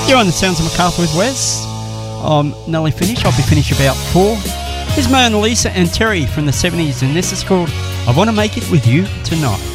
You're on the Sounds of Macarthur with Wes. I'm nearly finished. I'll be finished about 4. Here's Mona Lisa and Terry from the 70s, and this is called I Want to Make It With You Tonight.